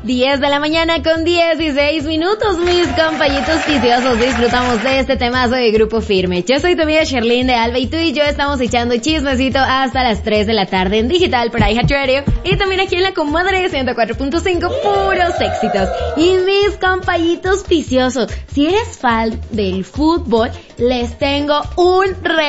10 de la mañana con 16 minutos, mis compañitos viciosos. Disfrutamos de este temazo de Grupo Firme. Yo soy tu amiga Sherlyn de Alba y tú y yo estamos echando chismecito hasta las 3 de la tarde en digital por iHeartRadio y también aquí en la Comadre 104.5, puros éxitos. Y mis compañitos viciosos, si eres fan del fútbol, les tengo un